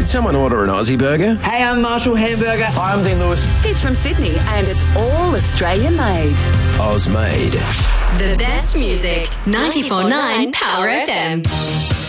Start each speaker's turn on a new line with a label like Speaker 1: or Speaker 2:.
Speaker 1: someone order an Aussie burger?
Speaker 2: Hey, I'm Marshall Hamburger.
Speaker 3: Hi, I'm Dean Lewis.
Speaker 4: He's from Sydney and it's all Australian made.
Speaker 1: Oz made.
Speaker 5: The best music. 94.9 Power FM.